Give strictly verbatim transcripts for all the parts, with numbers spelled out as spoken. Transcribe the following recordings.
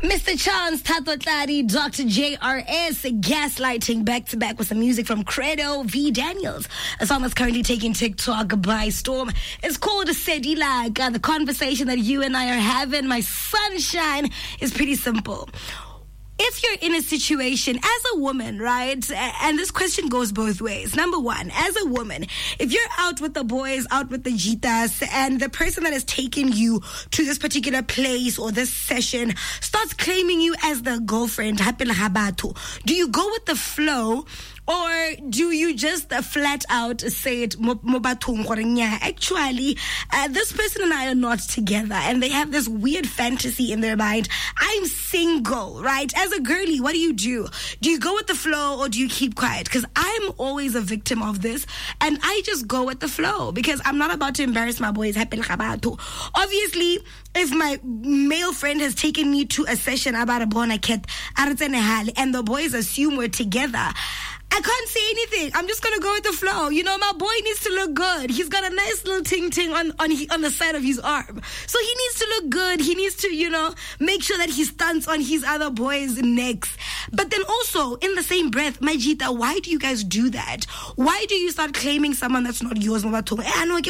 Mister Chance, Tato Tlari, Doctor J R S, gaslighting back to back with some music from Credo V. Daniels. A song that's currently taking TikTok by storm. It's called Sedilaga. The conversation that you and I are having, my sunshine, is pretty simple. If you're in a situation as a woman, right, and this question goes both ways. Number one, as a woman, if you're out with the boys, out with the jitas, and the person that has taken you to this particular place or this session starts claiming you as the girlfriend, do you go with the flow? Or do you just uh, flat out say it, actually, uh, this person and I are not together, and they have this weird fantasy in their mind. I'm single, right? As a girly, what do you do? Do you go with the flow or do you keep quiet? Because I'm always a victim of this, and I just go with the flow because I'm not about to embarrass my boys. Obviously, if my male friend has taken me to a session about a bona cat, and the boys assume we're together, I can't say anything. I'm just going to go with the flow. You know, my boy needs to look good. He's got a nice little ting-ting on, on, he, on the side of his arm. So he needs to look good. He needs to, you know, make sure that he stunts on his other boys' necks. But then also, in the same breath, Majita, why do you guys do that? Why do you start claiming someone that's not yours? But then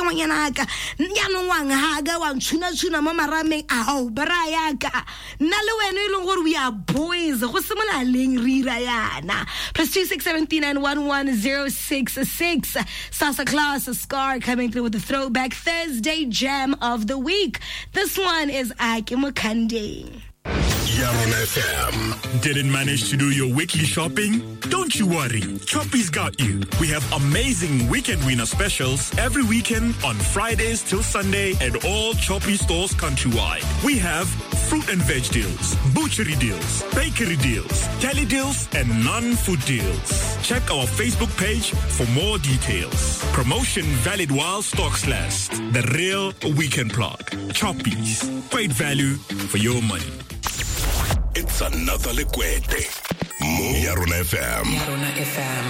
we are boys. Plus two six seven and one one zero six six. Sasa Claus, a Scar coming through with the Throwback Thursday Jam of the Week. This one is Ake Mukande. Yarona F M. Didn't manage to do your weekly shopping? Don't you worry. Choppy's got you. We have amazing weekend winner specials every weekend on Fridays till Sunday at all Choppy stores countrywide. We have fruit and veg deals, butchery deals, bakery deals, deli deals, and non-food deals. Check our Facebook page for more details. Promotion valid while stocks last. The real weekend plug. Choppies. Great value for your money. It's another Liquete. Yarona F M. Yarona F M.